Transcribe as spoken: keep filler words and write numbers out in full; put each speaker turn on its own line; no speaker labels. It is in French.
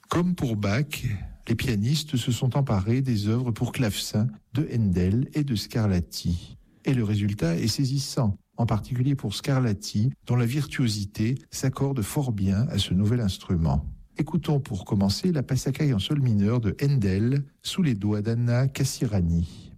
Comme pour Bach, les pianistes se sont emparés des œuvres pour clavecin de Handel et de Scarlatti. Et le résultat est saisissant, en particulier pour Scarlatti, dont la virtuosité s'accorde fort bien à ce nouvel instrument. Écoutons pour commencer la Passacaille en sol mineur de Handel, sous les doigts d'Anna Cassirani.